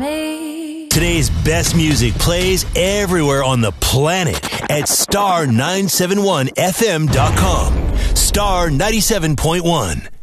me. Today's best music plays everywhere on the planet at star971fm.com. Star 97.1.